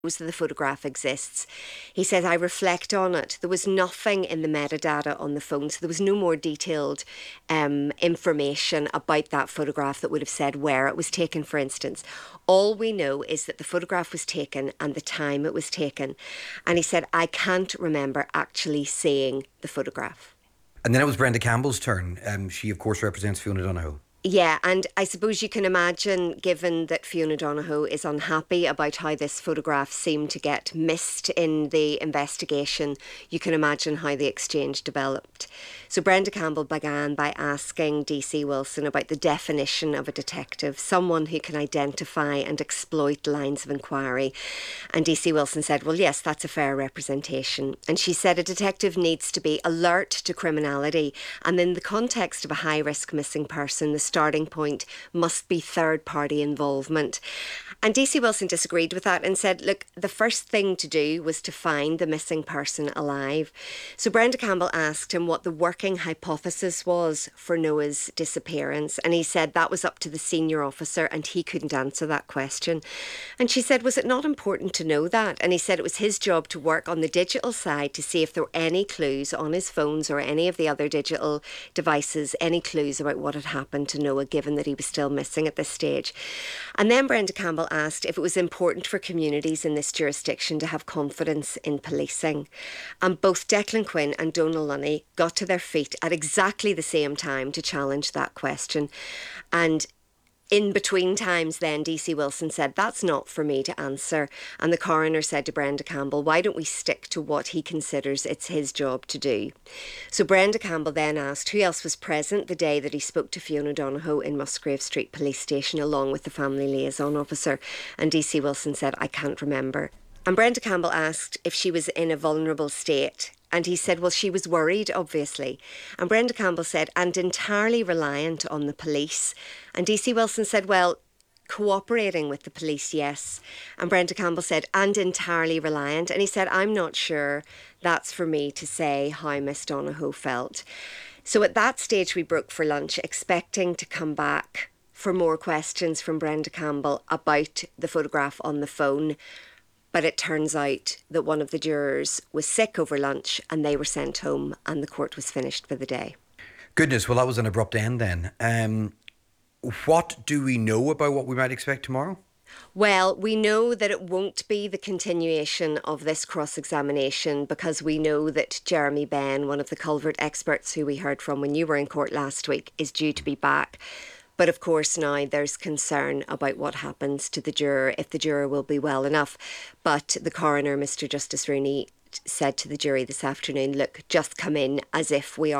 that the photograph exists. He says, I reflect on it. There was nothing in the metadata on the phone, so there was no more detailed information about that photograph that would have said where it was taken, for instance. All we know is that the photograph was taken and the time it was taken. And he said, I can't remember actually seeing the photograph. And then it was Brenda Campbell's turn. She, of course, represents Fiona Donohoe. Yeah, and I suppose you can imagine, given that Fiona Donohoe is unhappy about how this photograph seemed to get missed in the investigation, you can imagine how the exchange developed. So Brenda Campbell began by asking DC Wilson about the definition of a detective, someone who can identify and exploit lines of inquiry. And DC Wilson said, well, yes, that's a fair representation. And she said a detective needs to be alert to criminality, and in the context of a high-risk missing person, the starting point must be third-party involvement. And DC Wilson disagreed with that and said, look, the first thing to do was to find the missing person alive. So Brenda Campbell asked him what the working hypothesis was for Noah's disappearance, and he said that was up to the senior officer and he couldn't answer that question. And she said, was it not important to know that? And he said it was his job to work on the digital side to see if there were any clues on his phones or any of the other digital devices, any clues about what had happened to Noah, given that he was still missing at this stage. And then Brenda Campbell asked if it was important for communities in this jurisdiction to have confidence in policing. And both Declan Quinn and Donal Lunny got to their feet at exactly the same time to challenge that question. And in between times then, DC Wilson said, that's not for me to answer. And the coroner said to Brenda Campbell, why don't we stick to what he considers it's his job to do? So Brenda Campbell then asked who else was present the day that he spoke to Fiona Donohoe in Musgrave Street Police Station along with the family liaison officer. And DC Wilson said, I can't remember. And Brenda Campbell asked if she was in a vulnerable state. And he said, well, she was worried, obviously. And Brenda Campbell said, and entirely reliant on the police. And DC Wilson said, well, cooperating with the police, yes. And Brenda Campbell said, and entirely reliant. And he said, I'm not sure that's for me to say how Miss Donohoe felt. So at that stage, we broke for lunch, expecting to come back for more questions from Brenda Campbell about the photograph on the phone. But it turns out that one of the jurors was sick over lunch and they were sent home and the court was finished for the day. Goodness, well, that was an abrupt end then. What do we know about what we might expect tomorrow? Well, we know that it won't be the continuation of this cross-examination because we know that Jeremy Benn, one of the culvert experts who we heard from when you were in court last week, is due to be back. But of course now there's concern about what happens to the juror, if the juror will be well enough. But the coroner, Mr Justice Rooney, said to the jury this afternoon, look, just come in as if we